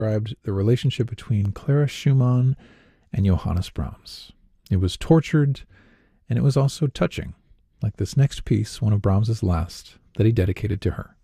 described the relationship between Clara Schumann and Johannes Brahms. It was tortured, and it was also touching, like this next piece, one of Brahms's last, that he dedicated to her.